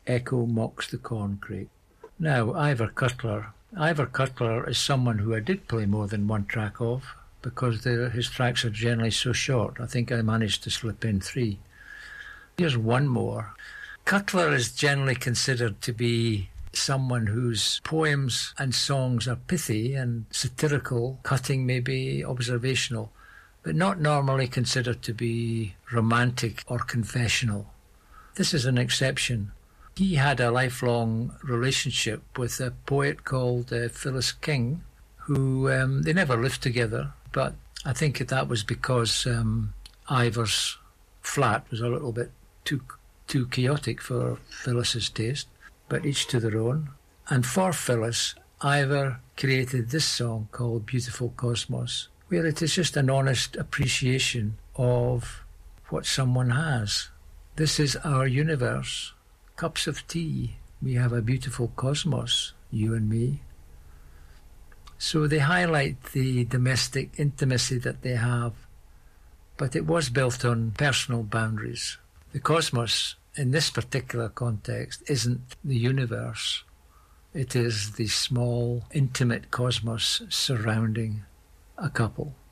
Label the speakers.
Speaker 1: Echo mocks the corncrake. Now, Ivor Cutler. Ivor Cutler is someone who I did play more than one track of, because his tracks are generally so short. I think I managed to slip in 3. Here's one more. Cutler is generally considered to be someone whose poems and songs are pithy and satirical, cutting, maybe observational, but not normally considered to be romantic or confessional. This is an exception. He had a lifelong relationship with a poet called Phyllis King, who they never lived together, but I think that was because Ivor's flat was a little bit too chaotic for Phyllis's taste, but each to their own. And for Phyllis, Ivor created this song called Beautiful Cosmos, where it is just an honest appreciation of what someone has. This is our universe. Cups of tea. We have a beautiful cosmos, you and me. So they highlight the domestic intimacy that they have, but it was built on personal boundaries. The cosmos, in this particular context, isn't the universe. It is the small, intimate cosmos surrounding a couple.